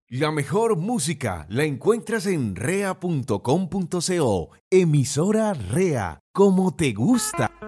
La mejor música la encuentras en rea.com.co. Emisora Rea, como te gusta.